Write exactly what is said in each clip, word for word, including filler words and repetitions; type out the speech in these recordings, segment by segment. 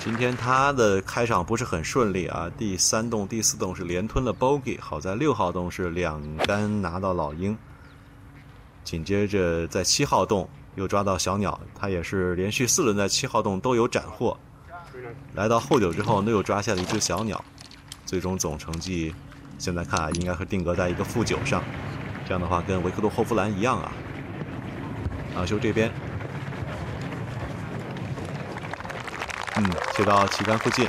今天他的开场不是很顺利啊，第三洞、第四洞是连吞了 bogey， 好在六号洞是两杆拿到老鹰，紧接着在七号洞又抓到小鸟，他也是连续四轮在七号洞都有斩获。来到后九之后呢，又抓下了一只小鸟，最终总成绩现在看啊，应该是定格在一个负九上。这样的话，跟维克多·霍夫兰一样啊。马修这边。嗯，切到旗杆附近，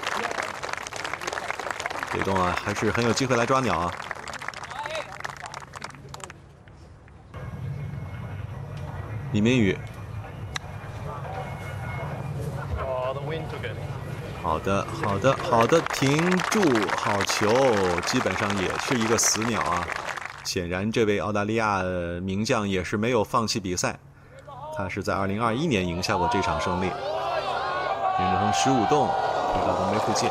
这洞啊还是很有机会来抓鸟啊。李明宇，好的，好的，好的，停住，好球，基本上也是一个死鸟啊。显然，这位澳大利亚名将也是没有放弃比赛，他是在二零二一年赢下过这场胜利。任志恒十五洞推到东北附近，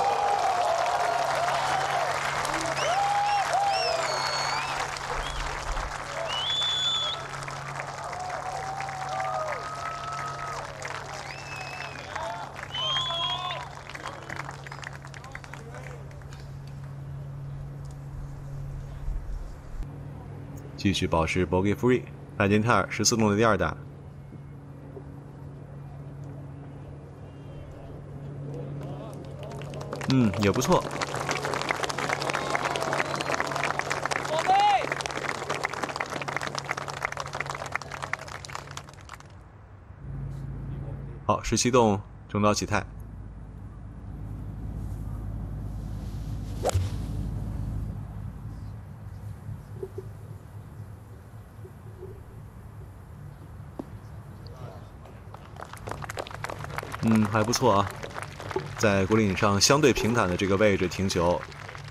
继续保持 bogey free。麦金泰尔十四洞的第二打。嗯，也不错。好，十七洞中岛启泰。嗯，还不错啊。在果岭上相对平坦的这个位置停球，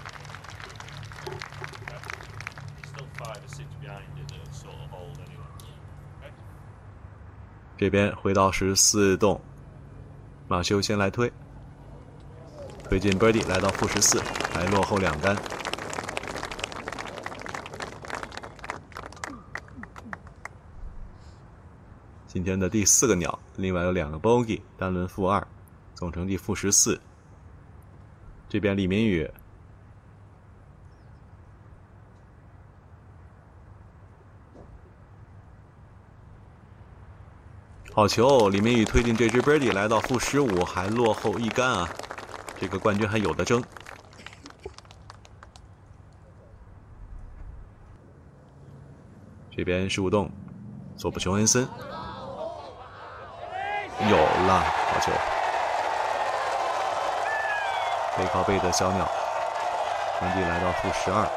这边回到十四洞，马修先来推，推进 birdie 来到负十四，还落后两杆。今天的第四个鸟，另外有两个 bogey， 单轮负二。总成绩负十四。这边李明宇，好球！李明宇推进这支 birdie 来到负十五，还落后一杆啊！这个冠军还有得争。这边十五洞，索普琼恩森，有了，好球！背靠背的小鸟，成绩来到负十二。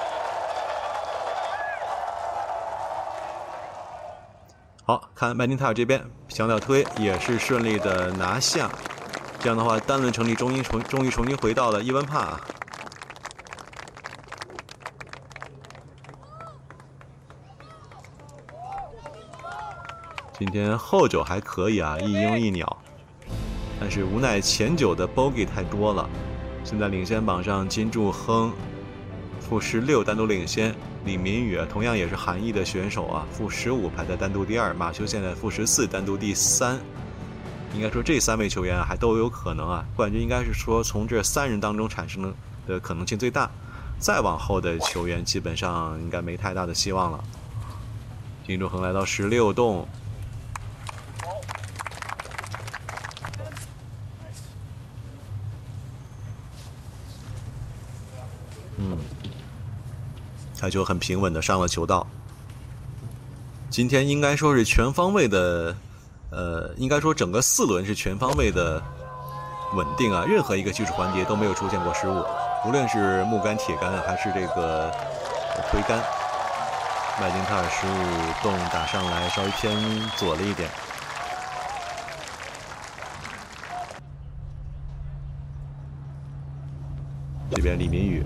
好看麦金泰尔这边小鸟推也是顺利的拿下，这样的话单轮成绩终于重终于重新回到了伊文帕。今天后九还可以啊，一鹰一鸟，但是无奈前九的 bogey 太多了。现在领先榜上，金柱亨负十六单独领先，李明宇同样也是韩裔的选手啊，负十五排在单独第二，马修现在负十四单独第三。应该说这三位球员啊还都有可能啊，冠军应该是说从这三人当中产生的可能性最大，再往后的球员基本上应该没太大的希望了。金柱亨来到十六洞。嗯，他就很平稳的上了球道。今天应该说是全方位的，呃，应该说整个四轮是全方位的稳定啊，任何一个技术环节都没有出现过失误，无论是木杆、铁杆还是这个推杆。麦金泰尔十五洞打上来稍微偏左了一点。这边李明宇。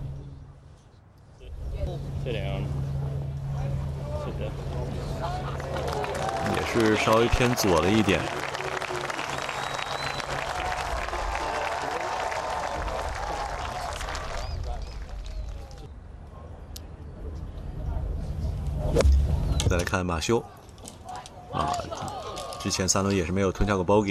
也是稍微偏左了一点。再来看马修，啊，之前三轮也是没有吞下过 bogey。